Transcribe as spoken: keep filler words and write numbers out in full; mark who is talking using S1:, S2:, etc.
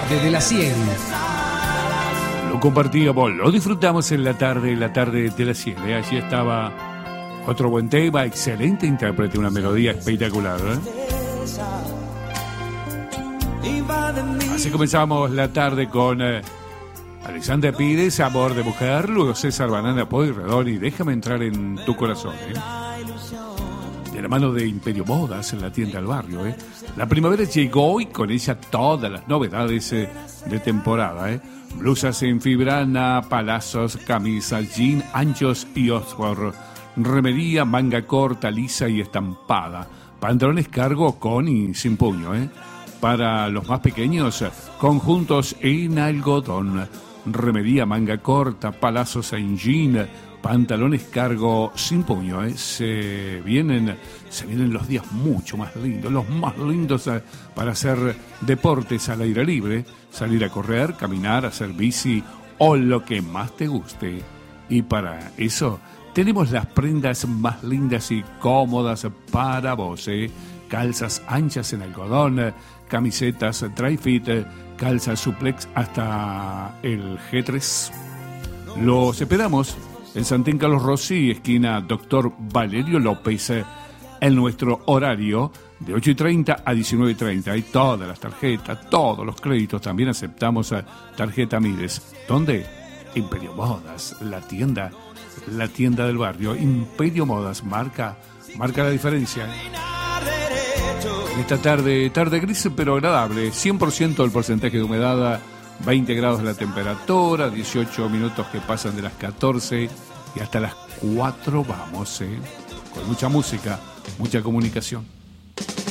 S1: de De la cien.
S2: Lo compartíamos, lo disfrutamos en la tarde, la tarde de la cien. ¿eh? Allí estaba otro buen tema, excelente intérprete, una melodía espectacular. ¿eh? Así comenzamos la tarde con eh, Alexandra Pires, Amor de Mujer, luego César Banana, Pueyrredón y Déjame entrar en tu corazón. ¿eh? De la mano de Imperio Modas en la tienda del barrio. ¿eh? La primavera llegó y con ella todas las novedades eh, de temporada. ¿eh? Blusas en fibrana, palazos, camisas, jean, anchos y Oxford. Remería, manga corta, lisa y estampada. Pantalones cargo con y sin puño. ¿eh? Para los más pequeños, conjuntos en algodón. Remería, manga corta, palazos en jean, pantalones cargo sin puño. ¿eh? Se vienen, se vienen los días mucho más lindos, los más lindos eh, para hacer deportes al aire libre, salir a correr, caminar, hacer bici o lo que más te guste. Y para eso tenemos las prendas más lindas y cómodas para vos. ¿eh? Calzas anchas en algodón, camisetas dry fit, calzas suplex hasta el G tres. Los esperamos en Santín Carlos Rossi, esquina Doctor Valerio López, en nuestro horario de ocho y treinta a diecinueve y treinta. Hay todas las tarjetas, todos los créditos, también aceptamos tarjeta Mides. ¿Dónde? Imperio Modas, la tienda, la tienda del barrio. Imperio Modas, marca, marca la diferencia. En esta tarde, tarde gris pero agradable, cien por ciento el porcentaje de humedad, veinte grados la temperatura, dieciocho minutos que pasan de las catorce y hasta las cuatro vamos, ¿eh? Con mucha música, mucha comunicación.